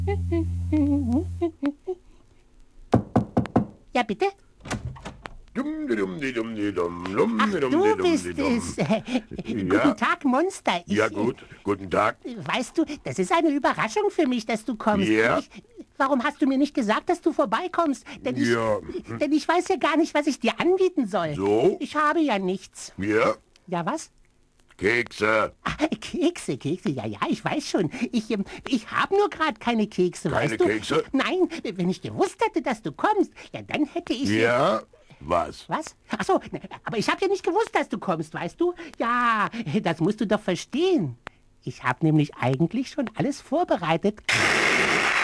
Ja, bitte? Ach, du bist es. Guten Tag, Monster. Ja gut, guten Tag. Weißt du, das ist eine Überraschung für mich, dass du kommst. Ja. Warum hast du mir nicht gesagt, dass du vorbeikommst? Denn ich weiß ja gar nicht, was ich dir anbieten soll. So? Ich habe ja nichts. Ja, Ja, was? Kekse. Ah, Kekse, ja, ich weiß schon. Ich habe nur gerade keine Kekse, Keine weißt du? Kekse? Nein, wenn ich gewusst hätte, dass du kommst, ja, dann hätte ich... Ja, was? Was? Ach so, aber ich habe ja nicht gewusst, dass du kommst, weißt du? Ja, das musst du doch verstehen. Ich habe nämlich eigentlich schon alles vorbereitet.